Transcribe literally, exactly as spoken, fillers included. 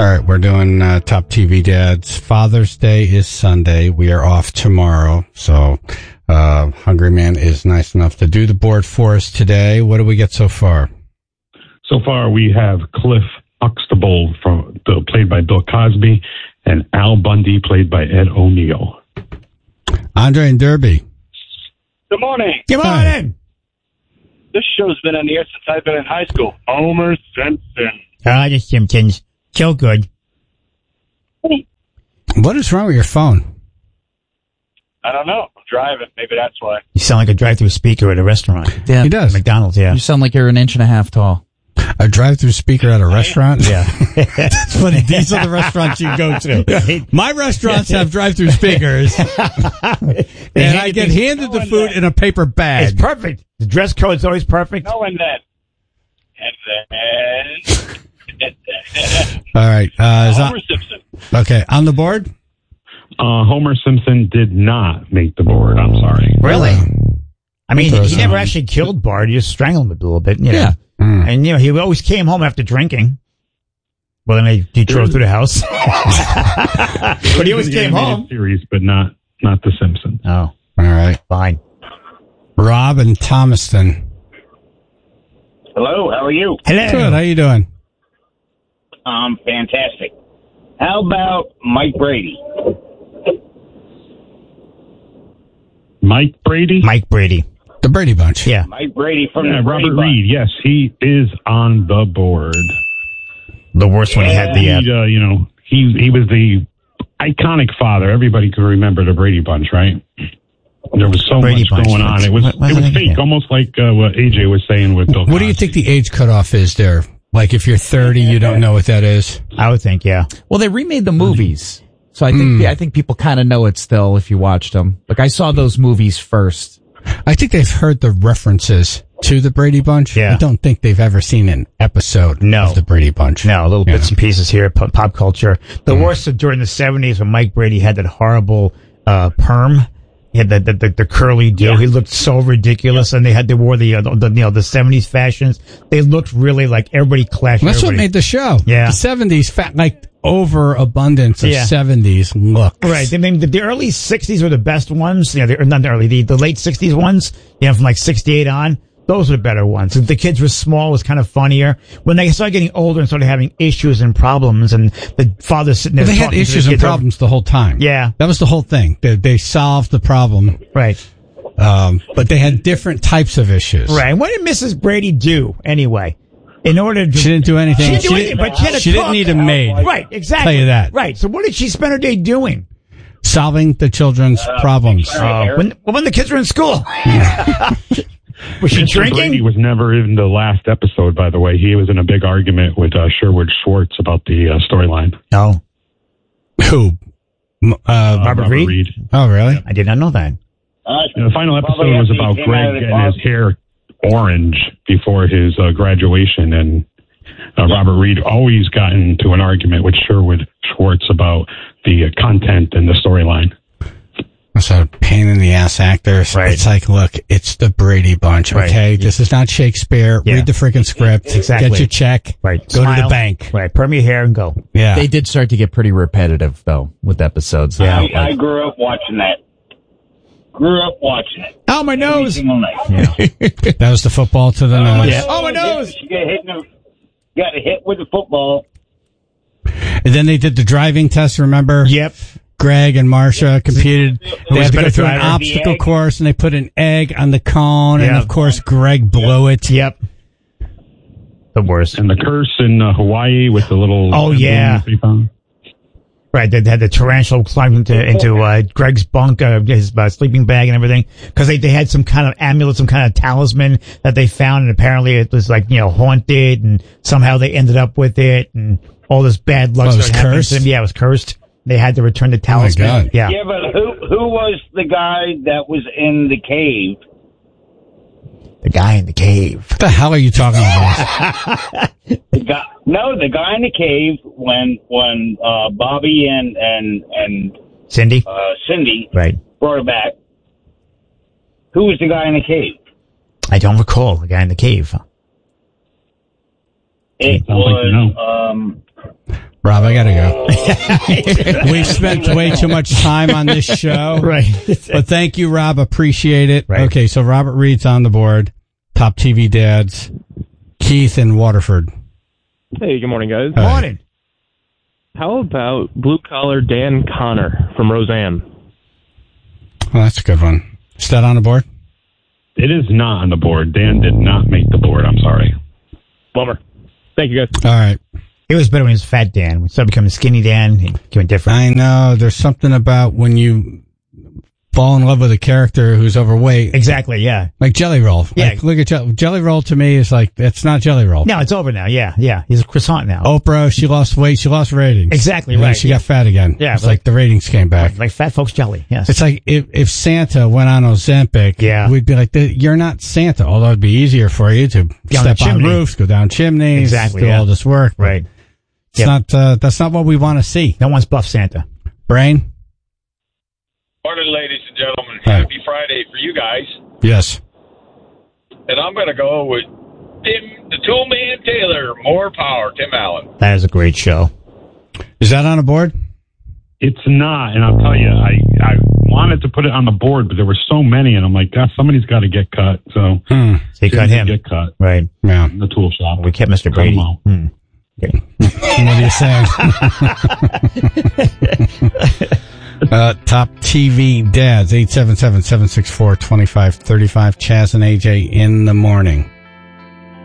right, we're doing uh, Top T V Dads. Father's Day is Sunday. We are off tomorrow, so uh, Hungry Man is nice enough to do the board for us today. What do we get so far? So far, we have Cliff Huxtable, from uh, played by Bill Cosby, and Al Bundy, played by Ed O'Neill. Andre and Derby. Good morning. Good morning. This show's been on the air since I've been in high school. Homer Simpson. Ah, the Simpsons. So good. What is wrong with your phone? I don't know. I'm driving. Maybe that's why. You sound like a drive-through speaker at a restaurant. Yeah. He does. McDonald's, yeah. You sound like you're an inch and a half tall. A drive-through speaker at a restaurant? Yeah. That's funny. These are the restaurants you go to. Right. My restaurants have drive-through speakers, and I get handed the food in a paper bag. It's perfect. The dress code's always perfect. No, and then. And then. All right. Uh, is Homer that, Simpson. okay, on the board? Uh, Homer Simpson did not make the board. I'm sorry. Really? I mean, Throws he never on. actually killed Bart. He just strangled him a little bit, you know. Yeah. Mm. And, you know, he always came home after drinking. Well, then he, he drove through the house. But he always The came animated home. Series, but not not The Simpsons. Oh, All right. fine. Rob and Thomaston. Hello, how are you? Hello. Good. How you doing? Um, fantastic. How about Mike Brady? Mike Brady? Mike Brady. The Brady Bunch. Yeah. Mike Brady from Yeah, the Brady Robert Bunch. Reed. Yes, he is on the board. The worst one he had the... Uh, He, uh, you know, he he was the iconic father. Everybody could remember the Brady Bunch, right? There was so Brady much Bunch. going on. It was What- what it was was it? fake, Yeah. almost like uh, what A J was saying with Bill What do you Cosby. think the age cutoff is there? Like if you're thirty, you don't know what that is? I would think, yeah. Well, they remade the movies, so I think Mm. I think people kind of know it still if you watched them. Like I saw those movies first. I think they've heard the references to the Brady Bunch. Yeah. I don't think they've ever seen an episode No. of the Brady Bunch. No, little Yeah. bits and pieces here, pop, pop culture. The worst of during the seventies when Mike Brady had that horrible uh, perm. He had the, the, the, the curly deal. He looked so ridiculous, and they had they wore the, uh, the you know the seventies fashions. They looked really like everybody clashed. That's what everybody. made the show. Yeah. The seventies, fat, like overabundance of Yeah. seventies looks. Right. I mean, the, the early sixties were the best ones. You know, the, not the early, the, the late sixties ones, you know, from like sixty-eight on. Those were the better ones. The kids were small, it was kind of funnier. When they started getting older and started having issues and problems, and the father sitting there Well, they had talking to the issues and kids over- problems the whole time. Yeah. That was the whole thing. They, they solved the problem. Right. Um, but they had different types of issues. Right. What did Missus Brady do anyway? In order to She didn't do anything. She didn't do She anything, didn't- but she had a she didn't cook. need a maid. Right. Exactly. Tell you that. Right. So what did she spend her day doing? Solving the children's problems. Uh, when when the kids were in school. Was she Mister Brady drinking? was never in the last episode, by the way. He was in a big argument with uh, Sherwood Schwartz about the uh, storyline. No. Who? M- Uh, Uh, Robert Reed? oh, really? I did not know that. Uh, And the final episode probably was after he about came out Greg of the getting his closet. hair orange before his uh, graduation, and uh, Robert Reed always got into an argument with Sherwood Schwartz about the uh, content and the storyline. That's a pain in the ass actors. Right. It's like, look, it's the Brady Bunch, Right. okay? This is not Shakespeare. Yeah. Read the freaking script. Exactly. Get your check. Right. Go to Smile. the bank. Right. Perm your hair and go. Yeah. They did start to get pretty repetitive though with episodes. I, Like, I grew up watching that. Grew up watching it. Oh, my Every nose. single night. that was the football to the nose. Yeah. Oh, my nose. She got hit, in the, got hit with the football. And then they did the driving test, remember? Yep. Greg and Marsha competed. They was had to better go through an driver? obstacle The egg? course, and they put an egg on the cone, and Yeah. of course, Greg blew it. Yep. The worst. And the curse in uh, Hawaii with the little... Oh, yeah. they found. Right, they had the tarantula climb into into uh, Greg's bunk, uh, his uh, sleeping bag, and everything, because they they had some kind of amulet, some kind of talisman that they found, and apparently it was like you know haunted, and somehow they ended up with it, and all this bad luck Oh, it was started happening cursed? to them. Yeah, it was cursed. They had to return the talisman. God. Yeah, Yeah, but who who was the guy that was in the cave? the guy in the cave. What the hell are you talking about? The guy, no, the guy in the cave when when uh, Bobby and and and Cindy. uh, Cindy Right. brought her back. Who was the guy in the cave? I don't recall the guy in the cave. It Sounds like you was um, Rob, I gotta go. We've spent way too much time on this show. Right. But thank you, Rob. Appreciate it. Right. Okay, so Robert Reed's on the board. Top T V dads. Keith in Waterford. Hey, good morning, guys. Hi. Morning. How about blue-collar Dan Connor from Roseanne? Well, that's a good one. Is that on the board? It is not on the board. Dan did not make the board. I'm sorry. Bummer. Thank you, guys. All right. It was better when he was fat Dan. When he started becoming skinny Dan, he became different. I know. There's something about when you fall in love with a character who's overweight. Exactly, yeah. Like Jelly Roll. Yeah. Like, look at Jelly, Jelly Roll to me is like, it's not Jelly Roll. No, it's over now, yeah, yeah. He's a croissant now. Oprah, she lost weight, she lost ratings. Exactly, And then right. she got fat again. Yeah, It's like- like the ratings came back. Like fat folks jelly, yes. It's like if, if Santa went on Ozempic, Yeah. we'd be like, you're not Santa, although it'd be easier for you to Down step the on chimney. roofs, go down chimneys, Exactly, do yeah. all this work. but Right. It's Yep. not, uh, that's not what we want to see. No one's buff Santa. Brain? Morning, ladies and gentlemen. Hi. Happy Friday for you guys. Yes. And I'm going to go with Tim, the Toolman Taylor. More power, Tim Allen. That is a great show. Is that on the board? It's not, and I'll tell you, I, I wanted to put it on the board, but there were so many, and I'm like, God, somebody's got to get cut. So Hmm. So you cut Jim did him. Get cut. Right. Yeah. In the tool shop. We kept Mister Cut him Brady. out. Hmm. Okay. What are you saying? uh, top T V dads, eight seven seven, seven six four, two five three five. Chaz and A J in the morning.